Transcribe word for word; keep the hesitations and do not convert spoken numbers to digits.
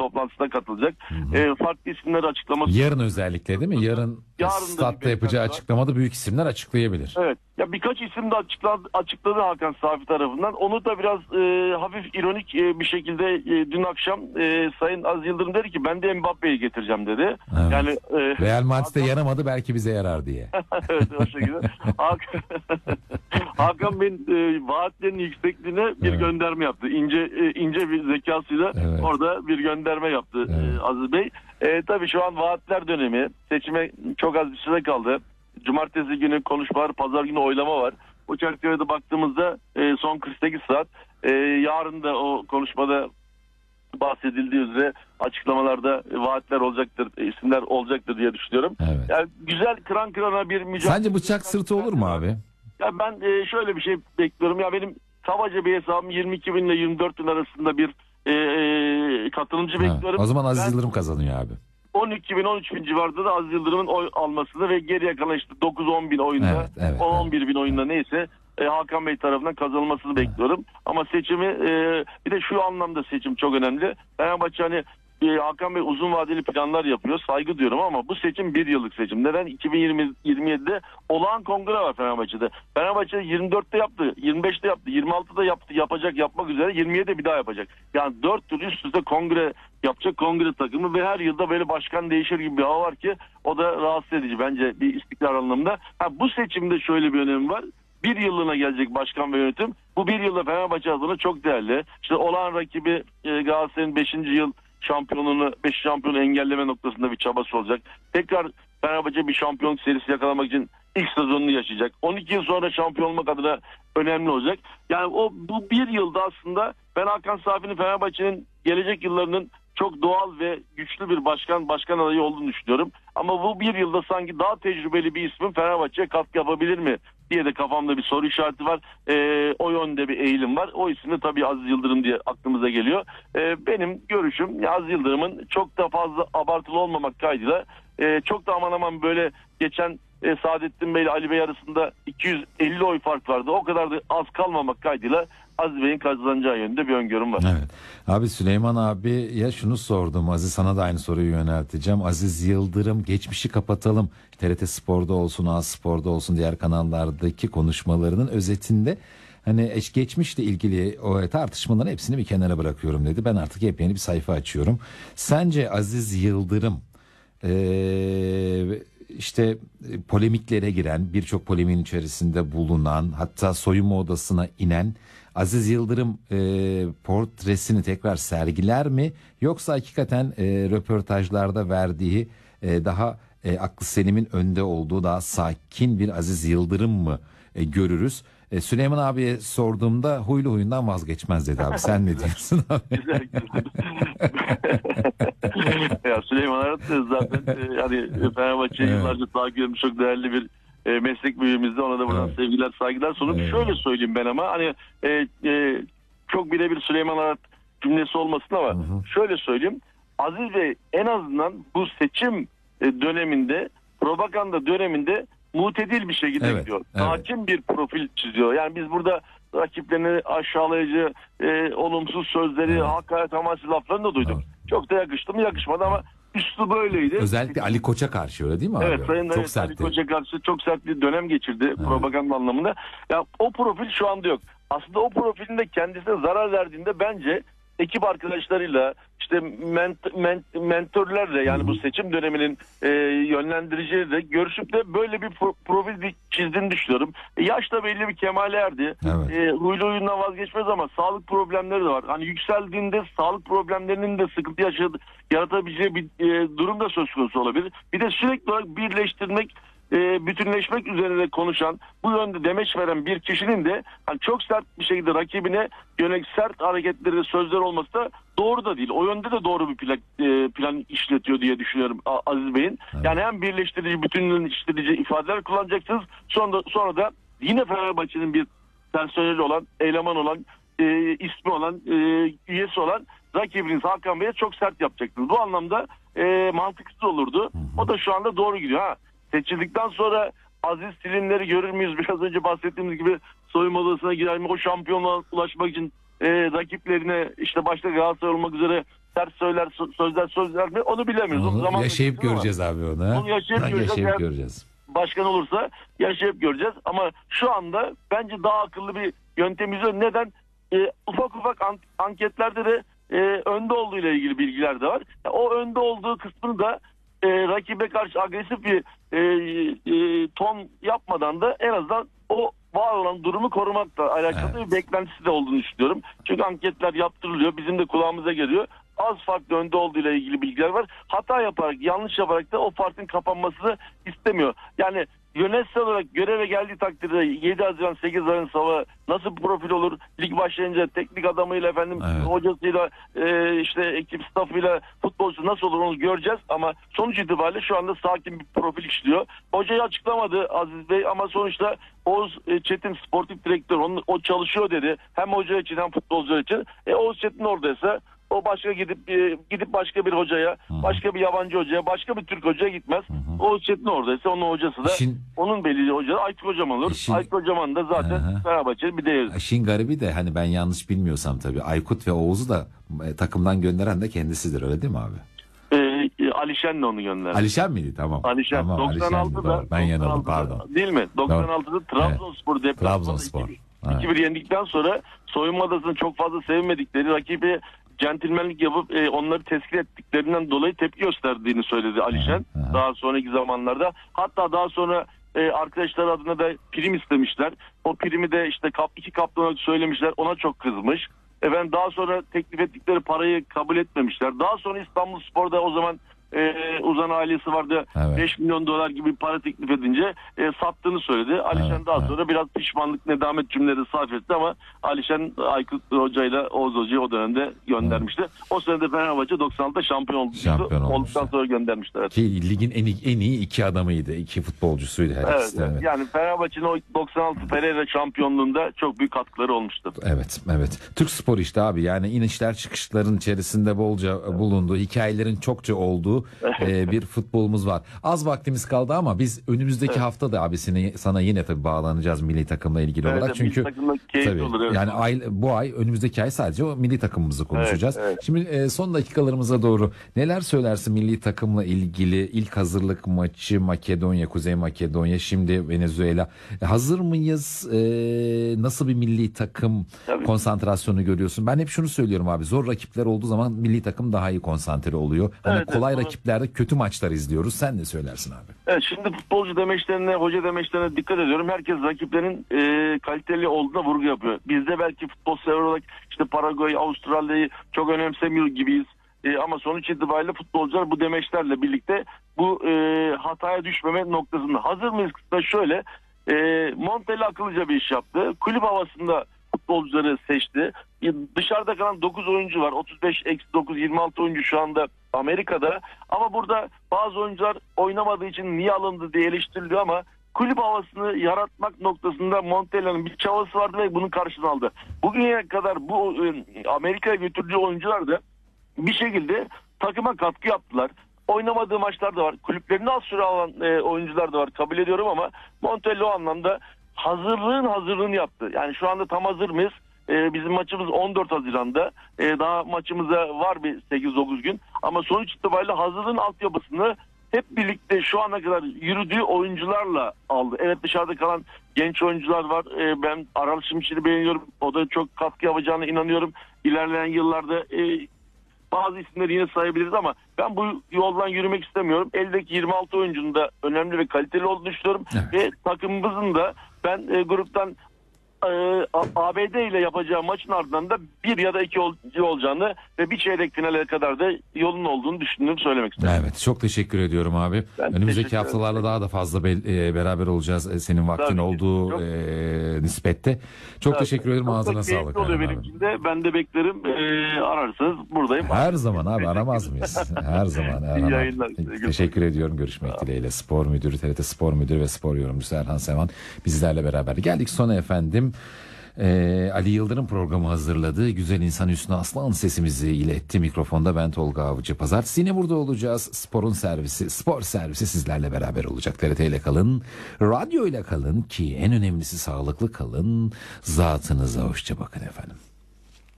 toplantısına katılacak. E, farklı isimler açıklaması. Yarın özellikle değil mi? Yarın, Yarın statta yapacağı açıklamada büyük isimler açıklayabilir. Evet. Ya birkaç isim de açıkladı, açıkladı Hakan Safi tarafından. Onu da biraz e, hafif ironik e, bir şekilde e, dün akşam e, Sayın Aziz Yıldırım dedi ki ben de Mbappe'yi getireceğim dedi. Evet. Yani e, Real Madrid'de Hakan... yaramadı, belki bize yarar diye. Evet, o şekilde. Hakan, Hakan Bey'in e, vaatlerinin yüksekliğine bir evet. gönderme yaptı. İnce e, ince bir zekasıyla evet. orada bir gönderme yaptı evet. e, Aziz Bey. E, tabii şu an vaatler dönemi. Seçime çok az bir süre kaldı. Cumartesi günü konuşmalar, pazar günü oylama var. Bu çerçevede baktığımızda e, son kırk sekiz saat. E, yarın da o konuşmada bahsedildiği üzere açıklamalarda vaatler olacaktır, isimler olacaktır diye düşünüyorum. Evet. Yani güzel kıran kırana bir mücadele. Sence bıçak sırtı olur mu abi? Ya ben e, şöyle bir şey bekliyorum. Ya benim kabaca bir hesabım yirmi iki bin ile yirmi dört bin arasında bir e, e, katılımcı ha, bekliyorum. O zaman Aziz ben, Yıldırım kazanıyor abi. on iki bin on üç bin civarında da Aziz Yıldırım'ın oy almasını ve geriye kalan işte dokuz on bin oyunda, evet, evet, on on bir bin oyunda neyse e, Hakan Bey tarafından kazanılmasını evet. bekliyorum. Ama seçimi e, bir de şu anlamda seçim çok önemli. Fenerbahçe hani e, Hakan Bey uzun vadeli planlar yapıyor. Saygı diyorum ama bu seçim bir yıllık seçim. Neden? iki bin yirmi yirmi yedide olağan kongre var Fenerbahçe'de. Fenerbahçe yirmi dörtte yaptı, yirmi beşte yaptı, yirmi altıda yaptı, yapacak, yapmak üzere yirmi yedide bir daha yapacak. Yani dört tur üst üste kongre yapacak, kongre takımı ve her yılda böyle başkan değişir gibi bir hava var ki o da rahatsız edici bence bir istikrar anlamında. Ha, bu seçimde şöyle bir önemi var. Bir yıllığına gelecek başkan ve yönetim. Bu bir yılda Fenerbahçe adına çok değerli. İşte olağan rakibi e, Galatasaray'ın beşinci yıl şampiyonluğunu, beş şampiyonu engelleme noktasında bir çabası olacak. Tekrar Fenerbahçe bir şampiyonluk serisi yakalamak için ilk sezonunu yaşayacak. on iki yıl sonra şampiyon olmak adına önemli olacak. Yani o bu bir yılda aslında ben Hakan Safi'nin Fenerbahçe'nin gelecek yıllarının çok doğal ve güçlü bir başkan başkan adayı olduğunu düşünüyorum. Ama bu bir yılda sanki daha tecrübeli bir ismin Fenerbahçe'ye katkı yapabilir mi diye de kafamda bir soru işareti var. E, o yönde bir eğilim var. O isim de tabii Aziz Yıldırım diye aklımıza geliyor. E, benim görüşüm Aziz Yıldırım'ın çok da fazla abartılı olmamak kaydıyla e, çok da aman aman böyle geçen e, Saadettin Bey ile Ali Bey arasında iki yüz elli oy fark vardı. O kadar da az kalmamak kaydıyla Aziz Bey'in kazanacağı yönünde bir öngörüm var. Evet. Abi Süleyman abi ya şunu sordum. Aziz sana da aynı soruyu yönelteceğim. Aziz Yıldırım geçmişi kapatalım. T R T Spor'da olsun, A Spor'da olsun, diğer kanallardaki konuşmalarının özetinde hani geçmişle ilgili o tartışmaların hepsini bir kenara bırakıyorum dedi. Ben artık yepyeni bir sayfa açıyorum. Sence Aziz Yıldırım eee işte polemiklere giren, birçok polemiğin içerisinde bulunan, hatta soyunma odasına inen Aziz Yıldırım e, portresini tekrar sergiler mi? Yoksa hakikaten e, röportajlarda verdiği e, daha e, aklı selimin önde olduğu daha sakin bir Aziz Yıldırım mı e, görürüz? E, Süleyman abiye sorduğumda huylu huyundan vazgeçmez dedi abi. Sen ne diyorsun abi? Güzel, güzel. Ya Süleyman Arat zaten e, hani Fenerbahçe'yi evet. yıllarca takip etmiş çok değerli bir e, meslek büyüğümüzde. Ona da buradan evet. sevgiler, saygılar sunup evet. şöyle söyleyeyim ben ama hani e, e, çok birebir Süleyman Arat cümlesi olmasın ama hı hı. şöyle söyleyeyim. Aziz Bey en azından bu seçim döneminde, propaganda döneminde mutedil bir şekilde evet, gidiyor. Evet. Hakim bir profil çiziyor. Yani biz burada rakiplerini aşağılayıcı, e, olumsuz sözleri, evet. hakaret amaçlı laflarını da duyduk. Evet. Çok da yakıştı mı yakışmadı ama üstü böyleydi. Özellikle Ali Koç'a karşı öyle değil mi abi? Evet, Sayın çok evet, sertti. Ali Koç'a karşı çok sert bir dönem geçirdi evet. propaganda anlamında. Ya o profil şu anda yok. Aslında o profilin de kendisine zarar verdiğinde bence ekip arkadaşlarıyla işte ment, ment, mentörlerle yani Hı-hı. bu seçim döneminin e, yönlendiriciyle görüşüp de böyle bir pro, profil bir çizdiğini düşünüyorum. E, yaş da belli bir kemale erdi. Evet. E, huylu huyundan vazgeçmez ama sağlık problemleri de var. Hani yükseldiğinde sağlık problemlerinin de sıkıntı yaşadı, yaratabileceği bir e, durum da söz konusu olabilir. Bir de sürekli olarak birleştirmek, e, bütünleşmek üzerine konuşan, bu yönde demeç veren bir kişinin de hani çok sert bir şekilde rakibine yönelik sert hareketleri, sözler olması da doğru da değil. O yönde de doğru bir plan, e, plan işletiyor diye düşünüyorum Aziz Bey'in. Evet. Yani hem birleştirici, bütünleştirici ifadeler kullanacaksınız. Sonra da, sonra da yine Fenerbahçe'nin bir personeli olan, eleman olan, e, ismi olan, e, üyesi olan rakibiniz Hakan Bey'e çok sert yapacaksınız. Bu anlamda e, mantıksız olurdu. Hı hı. O da şu anda doğru gidiyor. Ha, seçildikten sonra Aziz Silinleri görür müyüz? Biraz önce bahsettiğimiz gibi soyunma odasına girer mi? O şampiyonluğa ulaşmak için e, rakiplerine işte başta Galatasaray olmak üzere ters söyler, sözler sözler mi onu bilemiyoruz. Onu Zaman yaşayıp göreceğiz abi onu. Onu yaşayıp Ha, göreceğiz. yaşayıp Eğer göreceğiz. başkan olursa yaşayıp göreceğiz. Ama şu anda bence daha akıllı bir yöntem izliyor. Neden? E, ufak ufak an- anketlerde de e, önde olduğu ile ilgili bilgiler de var. Yani o önde olduğu kısmını da e, rakibe karşı agresif bir e, e, ton yapmadan da en azından o var olan durumu korumakla alakalı Evet. bir beklentisi de olduğunu düşünüyorum. Çünkü anketler yaptırılıyor. Bizim de kulağımıza geliyor. Az farklı önde olduğu ile ilgili bilgiler var. Hata yaparak, yanlış yaparak da o partinin kapanmasını istemiyor. Yani yönetsel olarak göreve geldiği takdirde yedi Haziran sekiz Haziran sabahı nasıl bir profil olur? Lig başlayınca teknik adamıyla efendim Evet. hocasıyla e, işte ekip staffıyla futbolcu nasıl olur onu göreceğiz. Ama sonuç itibariyle şu anda sakin bir profil işliyor. Hocayı açıklamadı Aziz Bey ama sonuçta Oğuz e, Çetin sportif direktör onun, o çalışıyor dedi. Hem hoca için hem futbolcular için. E, Oğuz Çetin oradaysa o başka gidip e, gidip başka bir hocaya, Hı-hı. başka bir yabancı hocaya, başka bir Türk hocaya gitmez. Hı-hı. Oğuz Çetin oradaysa onun hocası da İşin- onun belirli hocası Aykut Kocaman olur. İşin- Aykut Kocaman da zaten Hı-hı. Fenerbahçe'nin bir değeri. İşin garibi de hani ben yanlış bilmiyorsam tabii Aykut ve Oğuz'u da e, takımdan gönderen de kendisidir, öyle değil mi abi? Ee, e, Alişen de onu gönderdi. Alişen miydi? Tamam. Alişen. Tamam, doksan altıda Alişen'di, doğru. Ben yanıldım, pardon. Değil mi? doksan altıda Trabzonspor deplasmanı Trabzonspor. Evet. iki bir yendikten sonra soyunma odasını çok fazla sevmedikleri, rakibi centilmenlik yapıp e, onları teskil ettiklerinden dolayı tepki gösterdiğini söyledi Alişen. Hı hı. Daha sonraki zamanlarda. Hatta daha sonra e, arkadaşlar adına da prim istemişler. O primi de işte kap, iki kaptana söylemişler. Ona çok kızmış. Efendim daha sonra teklif ettikleri parayı kabul etmemişler. Daha sonra İstanbulspor'da o zaman e, Uzan ailesi vardı. Evet. beş milyon dolar gibi bir para teklif edince e, sattığını söyledi. Alişen Evet, daha evet. sonra biraz pişmanlık, nedamet cümleleri sarf etti ama Alişen Aykut Hoca'yla Oğuz Hoca'yı o dönemde göndermişti. O sene Fenerbahçe doksan altıda şampiyon olmuştu. Şampiyon olmuştu. Olduktan sonra göndermişler. Evet. Ki ligin en iyi, en iyi iki adamıydı. iki futbolcusuydu her Evet, ikisi de. Evet. yani Fenerbahçe'nin o doksan altı Pereira şampiyonluğunda çok büyük katkıları olmuştu. Evet, evet. Türk spor işte abi, yani inişler çıkışların içerisinde bolca bulunduğu, hikayelerin çokça olduğu e, bir futbolumuz var. Az vaktimiz kaldı ama biz önümüzdeki Evet. hafta da abi seni, sana yine tabii bağlanacağız milli takımla ilgili Evet, olarak. milli Çünkü takımda keyifli tabii olur, evet. yani ay, bu ay, önümüzdeki ay sadece o milli takımımızı konuşacağız. Evet, evet. Şimdi e, son dakikalarımıza doğru neler söylersin milli takımla ilgili? İlk hazırlık maçı Makedonya, Kuzey Makedonya, şimdi Venezuela. E, hazır mıyız? E, nasıl bir milli takım Tabii. konsantrasyonu görüyorsun? Ben hep şunu söylüyorum abi, zor rakipler olduğu zaman milli takım daha iyi konsantre oluyor. Hani Evet, kolay evet. rakiplerde kötü maçlar izliyoruz. Sen ne söylersin abi? Evet, şimdi futbolcu demeçlerine, hoca demeçlerine dikkat ediyorum. Herkes rakiplerin e, kaliteli olduğuna vurgu yapıyor. Biz de belki futbol sever olarak işte Paraguay, Avustralya'yı çok önemsemiyor gibiyiz. E, ama sonuç itibariyle futbolcular bu demeçlerle birlikte bu e, hataya düşmeme noktasında. Hazır mıyız? Da şöyle, e, Montella akıllıca bir iş yaptı. Kulüp havasında futbolcuları seçti. E, dışarıda kalan dokuz oyuncu var. otuz beş eksi dokuz yirmi altı oyuncu şu anda Amerika'da. Ama burada bazı oyuncular oynamadığı için niye alındı diye eleştiriliyor ama kulüp havasını yaratmak noktasında Montella'nın bir çabası vardı ve bunun karşılığını aldı. Bugüne kadar bu e, Amerika'ya götürdüğü oyuncular da bir şekilde takıma katkı yaptılar. Oynamadığı maçlar da var. Kulüplerinde az süre alan e, oyuncular da var. Kabul ediyorum ama Montella o anlamda hazırlığın hazırlığını yaptı. Yani şu anda tam hazır mıyız? E, bizim maçımız on dört Haziran'da. E, daha maçımıza var bir sekiz dokuz gün. Ama sonuç itibariyle hazırlığın altyapısını hep birlikte şu ana kadar yürüdüğü oyuncularla aldı. Evet, dışarıda kalan genç oyuncular var. E, ben Aral Şimşir'i beğeniyorum. O da çok katkı yapacağına inanıyorum. İlerleyen yıllarda e, bazı isimleri yine sayabiliriz ama ben bu yoldan yürümek istemiyorum. Eldeki yirmi altı oyuncunun da önemli ve kaliteli olduğunu düşünüyorum. Evet. Ve takımımızın da ben e, gruptan e, A B D ile yapacağı maçın ardından da bir ya da iki ol, olacağını ve bir çeyrek finale kadar da yolun olduğunu düşündüğümü söylemek istedim. Evet, çok teşekkür ediyorum abi. Ben Önümüzdeki teşekkür haftalarla ederim. daha da fazla be- e, beraber olacağız e, senin vaktin Tabii ki. olduğu Çok- e, nispette. Çok Evet. teşekkür ederim, Çok da ağzına keyifli sağlık. oluyor Erhan benim abi. için de. Ben de beklerim. E, ararsanız buradayım. Her zaman abi, aramaz mıyız? Her zaman Erhan yayınlar. abi. Teşekkür ediyorum. Görüşmek dileğiyle. Spor Müdürü, T R T Spor Müdürü ve Spor Yorumcusu Erhan Sevan bizlerle beraber. Geldik sona efendim. Ee, Ali Yıldırım programı hazırladı. Güzel insan Hüsnü Aslan sesimizi iletti. Mikrofonda ben Tolga Avcı. Pazartesi yine burada olacağız. Sporun servisi, spor servisi sizlerle beraber olacak. T R T ile kalın, radyo ile kalın ki en önemlisi sağlıklı kalın. Zatınıza hoşça bakın efendim.